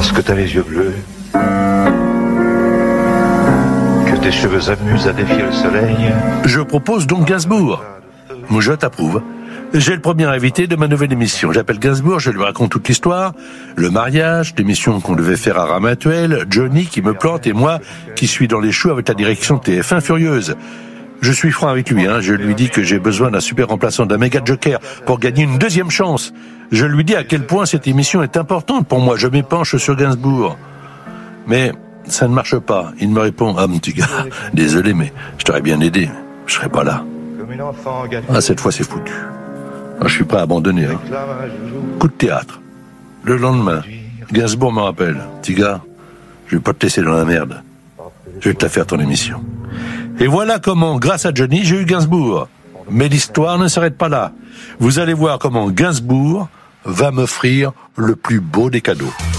Lorsque t'as les yeux bleus, que tes cheveux amusent à défier le soleil. Je propose donc Gainsbourg. Moujotte approuve. J'ai le premier invité de ma nouvelle émission. J'appelle Gainsbourg, je lui raconte toute l'histoire, le mariage, l'émission qu'on devait faire à Ramatuelle, Johnny qui me plante et moi qui suis dans les choux avec la direction TF1 furieuse. Je suis franc avec lui, je lui dis que j'ai besoin d'un super remplaçant, d'un méga joker pour gagner une deuxième chance. Je lui dis à quel point cette émission est importante pour moi, je m'épanche sur Gainsbourg. Mais ça ne marche pas. Il me répond, ah mon petit gars, désolé mais je t'aurais bien aidé, je serais pas là. Ah, cette fois c'est foutu. Je suis prêt à abandonner. Coup de théâtre. Le lendemain, Gainsbourg me rappelle, petit gars, je vais pas te laisser dans la merde. Je vais te la faire ton émission. Et voilà comment, grâce à Johnny, j'ai eu Gainsbourg. Mais l'histoire ne s'arrête pas là. Vous allez voir comment Gainsbourg va m'offrir le plus beau des cadeaux.